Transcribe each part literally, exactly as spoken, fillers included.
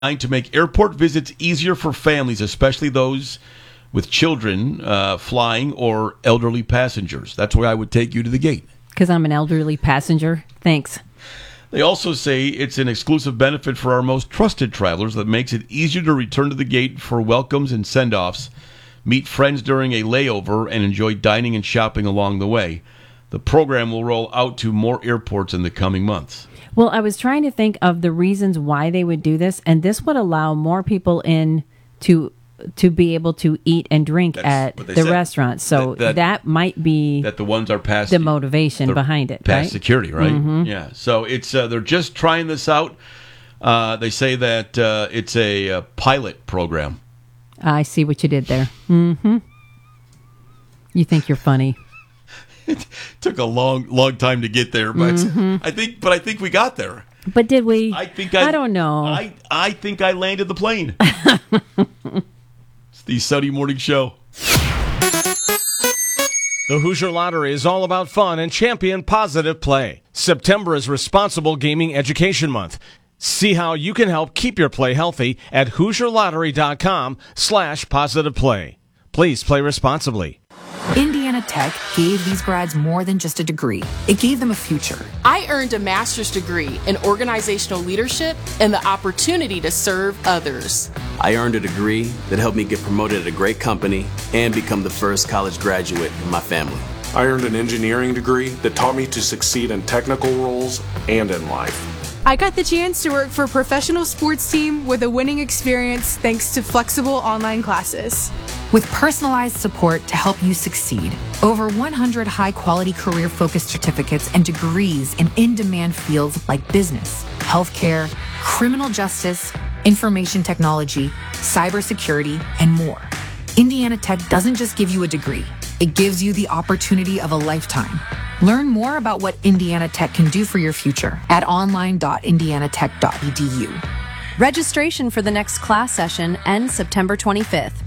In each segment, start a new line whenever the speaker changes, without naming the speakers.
to make airport visits easier for families, especially those with children uh, flying or elderly passengers. That's where I would take you to the gate.
Because I'm an elderly passenger. Thanks.
They also say it's an exclusive benefit for our most trusted travelers that makes it easier to return to the gate for welcomes and send-offs, meet friends during a layover, and enjoy dining and shopping along the way. The program will roll out to more airports in the coming months.
Well, I was trying to think of the reasons why they would do this, and this would allow more people in to to be able to eat and drink
That's
at
what they
the
said.
restaurant. So
That- that-
that might be
That the ones are past
the motivation
they're
behind it,
past
right?
security, right?
Mhm.
Yeah. So it's uh, they're just trying this out. Uh, they say that uh, it's a, uh pilot program.
I see what you did there. Mm-hmm. You think you're funny.
It took a long, long time to get there, but
Mhm.
I think, but I think we got there.
But did we?
I think I,
I don't know.
I I think I landed the plane. It's the Sunday Morning Show.
The Hoosier Lottery is all about fun and champion positive play. September is Responsible Gaming Education Month. See how you can help keep your play healthy at Hoosier Lottery dot com slash positive play. Please play responsibly.
Indiana Tech gave these grads more than just a degree. It gave them a future.
I earned a master's degree in organizational leadership and the opportunity to serve others.
I earned a degree that helped me get promoted at a great company and become the first college graduate in my family.
I earned an engineering degree that taught me to succeed in technical roles and in life.
I got the chance to work for a professional sports team with a winning experience thanks to flexible online classes.
With personalized support to help you succeed. Over one hundred high-quality career-focused certificates and degrees in in-demand fields like business, healthcare, criminal justice, information technology, cybersecurity, and more. Indiana Tech doesn't just give you a degree. It gives you the opportunity of a lifetime. Learn more about what Indiana Tech can do for your future at online dot indiana tech dot e d u.
Registration for the next class session ends September twenty-fifth.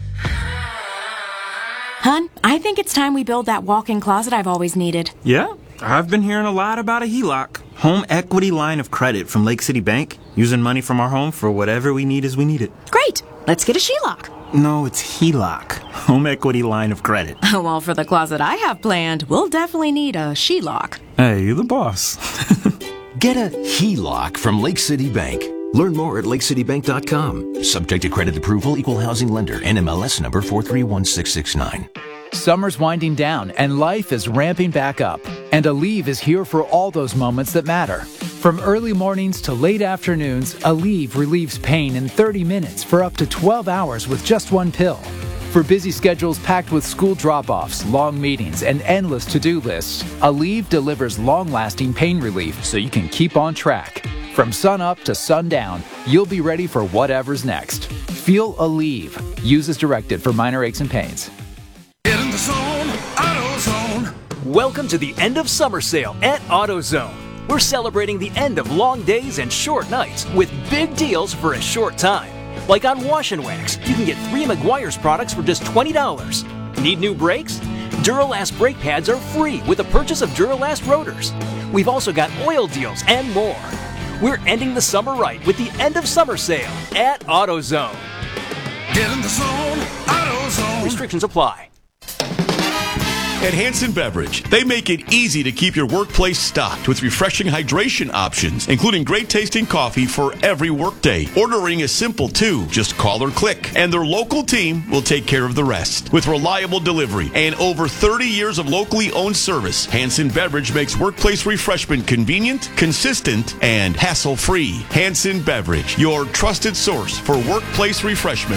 Hun, I think it's time we build that walk-in closet I've always needed.
Yeah, I've been hearing a lot about a H E L O C. Home equity line of credit from Lake City Bank. Using money from our home for whatever we need as we need it.
Great! Let's get a H E L O C.
No, it's H E L O C. Home equity line of credit.
Well, for the closet I have planned, we'll definitely need a H E L O C.
Hey, you're the boss.
Get a H E L O C from Lake City Bank. Learn more at lake city bank dot com. Subject to credit approval, equal housing lender, N M L S number four three one six six nine.
Summer's winding down and life is ramping back up. And Aleve is here for all those moments that matter. From early mornings to late afternoons, Aleve relieves pain in thirty minutes for up to twelve hours with just one pill. For busy schedules packed with school drop-offs, long meetings, and endless to-do lists, Aleve delivers long-lasting pain relief so you can keep on track. From sun up to sundown, you'll be ready for whatever's next. Feel Aleve. Use as directed for minor aches and pains.
Get in the zone, AutoZone.
Welcome to the end of summer sale at AutoZone. We're celebrating the end of long days and short nights with big deals for a short time. Like on Wash and Wax, you can get three Meguiar's products for just twenty dollars. Need new brakes? Duralast brake pads are free with the purchase of Duralast rotors. We've also got oil deals and more. We're ending the summer right with the end of summer sale at AutoZone.
Get in the zone, AutoZone.
Restrictions apply.
At Hanson Beverage, they make it easy to keep your workplace stocked with refreshing hydration options, including great tasting coffee for every workday. Ordering is simple too. Just call or click, and their local team will take care of the rest. With reliable delivery and over thirty years of locally owned service, Hanson Beverage makes workplace refreshment convenient, consistent, and hassle-free. Hanson Beverage, your trusted source for workplace refreshment.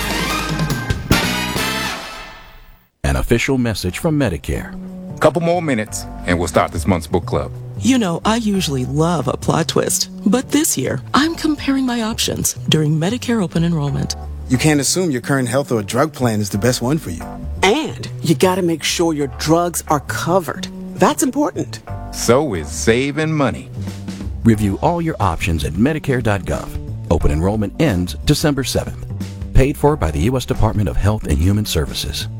An official message from Medicare.
Couple more minutes, and we'll start this month's book club.
You know, I usually love a plot twist, but this year, I'm comparing my options during Medicare open enrollment.
You can't assume your current health or drug plan is the best one for you.
And you gotta make sure your drugs are covered. That's important.
So is saving money.
Review all your options at medicare dot gov. Open enrollment ends December seventh. Paid for by the U S Department of Health and Human Services.